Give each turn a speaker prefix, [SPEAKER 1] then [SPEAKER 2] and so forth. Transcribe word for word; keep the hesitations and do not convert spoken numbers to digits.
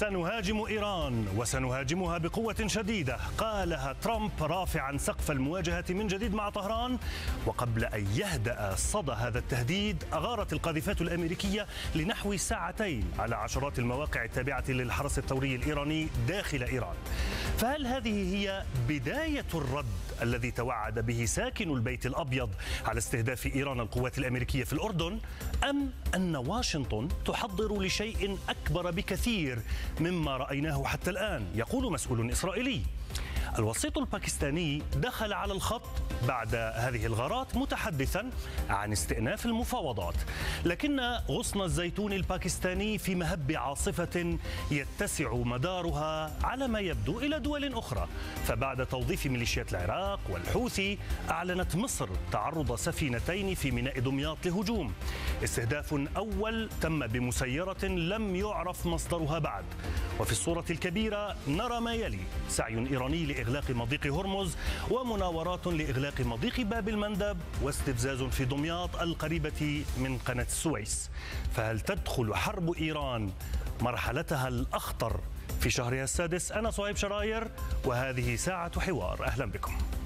[SPEAKER 1] سنهاجم إيران وسنهاجمها بقوة شديدة، قالها ترامب رافعا سقف المواجهة من جديد مع طهران. وقبل أن يهدأ صدى هذا التهديد أغارت القاذفات الأمريكية لنحو ساعتين على عشرات المواقع التابعة للحرس الثوري الإيراني داخل إيران. فهل هذه هي بداية الرد الذي توعد به ساكن البيت الأبيض على استهداف إيران القوات الأمريكية في الأردن، أم أن واشنطن تحضر لشيء أكبر بكثير مما رأيناه حتى الآن؟ يقول مسؤول إسرائيلي. الوسيط الباكستاني دخل على الخط بعد هذه الغارات متحدثا عن استئناف المفاوضات، لكن غصن الزيتون الباكستاني في مهب عاصفة يتسع مدارها على ما يبدو إلى دول أخرى. فبعد توظيف ميليشيات العراق والحوثي أعلنت مصر تعرض سفينتين في ميناء دمياط لهجوم. استهداف أول تم بمسيرة لم يعرف مصدرها بعد. وفي الصورة الكبيرة نرى ما يلي: سعي إيراني لإغلاق مضيق هرمز، ومناورات لإغلاق مضيق باب المندب، واستفزاز في دمياط القريبة من قناة السويس. فهل تدخل حرب إيران مرحلتها الأخطر في شهرها السادس؟ أنا صهيب شراير وهذه ساعة حوار، أهلا بكم.